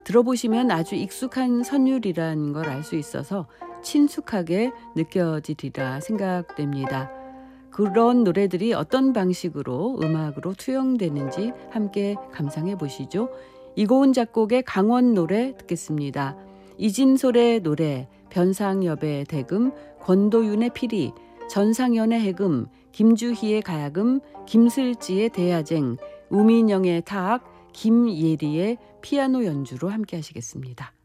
들어보시면 아주 익숙한 선율이라는 걸 알 수 있어서 친숙하게 느껴지리라 생각됩니다. 그런 노래들이 어떤 방식으로 음악으로 투영되는지 함께 감상해 보시죠. 이고은 작곡의 강원 노래 듣겠습니다. 이진솔의 노래, 변상엽의 대금, 권도윤의 피리, 전상현의 해금, 김주희의 가야금, 김슬지의 대야쟁, 우민영의 타악, 김예리의 피아노 연주로 함께 하시겠습니다.